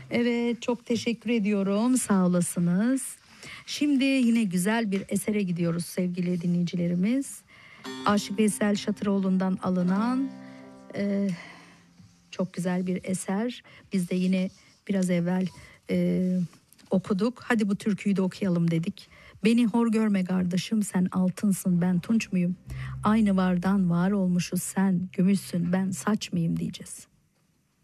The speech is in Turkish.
Evet, çok teşekkür ediyorum. Sağ olasınız. Şimdi yine güzel bir esere gidiyoruz sevgili dinleyicilerimiz. Aşık Veysel Şatıroğlu'ndan alınan e, çok güzel bir eser. Biz de yine biraz evvel okuduk. Hadi bu türküyü de okuyalım dedik. Beni hor görme kardeşim, sen altınsın ben tunç muyum? Aynı vardan var olmuşuz, sen gümüşsün ben saç mıyım diyeceğiz.